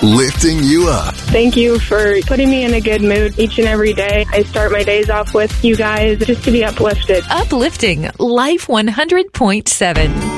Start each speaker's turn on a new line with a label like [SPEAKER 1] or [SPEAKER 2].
[SPEAKER 1] lifting you up.
[SPEAKER 2] Thank you for putting me in a good mood each and every day. I start my days off with you guys just to be uplifted.
[SPEAKER 3] Uplifting Life 100.7.